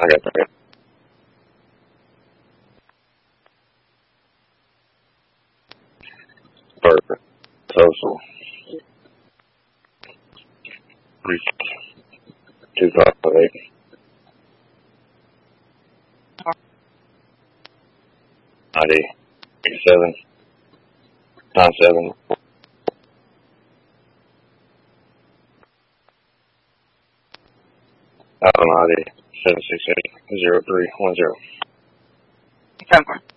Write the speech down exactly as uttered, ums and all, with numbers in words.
I got that. Perfect. Social. Reached two five eight. I D eight seven nine seven. Allen I D seven six eight zero three one zero. Ten four.